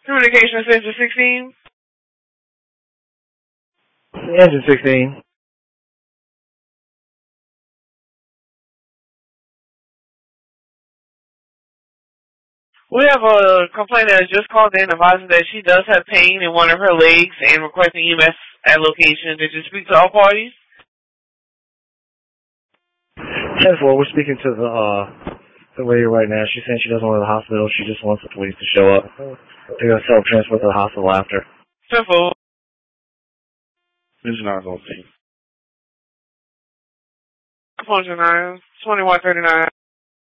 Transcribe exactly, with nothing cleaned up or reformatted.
Communication Center sixteen. Engine sixteen. We have a complainant that just called in advising that she does have pain in one of her legs and requesting E M S at location. Did you speak to all parties? ten four, we're speaking to the, uh, the lady right now. She's saying she doesn't want to the hospital. She just wants the police to show up. They're going to self-transport to the hospital after. ten four. Engine nine on scene. Phone nine, twenty-one thirty-nine.